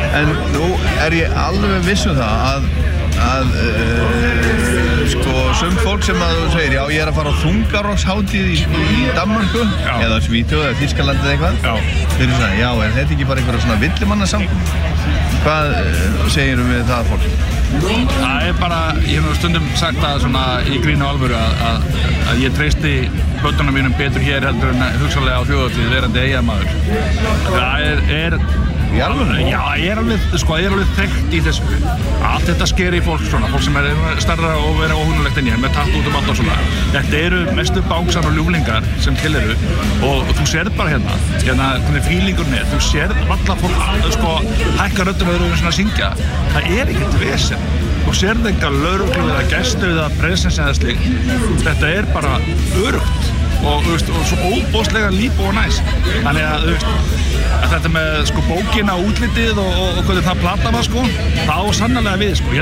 En nú ég alveg viss það að sko sumt fólk sem að þú segir já ég að fara á þungarokkshátíð í Danmörku eða Svíþjóð eða Þýskalandi eða eitthvað þeir svona já þetta ekki bara einhverja svona villimannasamkomur hvað segirðu við það fólk? Það bara ég hef stundum sagt það svona í gríni og alvöru að ég treysti börnunum mínum betur hér heldur en hugsanlega á þjóðhátíð verandi Eyjamaður það er Í alvöru? Já, ég er alveg þekkt í þessu. Allt þetta sker í fólk svona, fólk sem stærra og vera óhugnulegt en ég, með tatt út allt og svona. Þetta eru mestu bángsar og ljúflingar sem til eru og þú sérð bara hérna hvernig fílingurinn er. Þú sérð alla fólk, hækka röddum öðru svona að syngja. Það er ekkert vesen. Þú sérð enga lögreglu eða gæslu eða presens eða slíkt. Þetta er bara öruggt og svo óbóðslega líf og næs. Þannig að þetta með bókina, útlitið og hvernig það plata var það á sannarlega við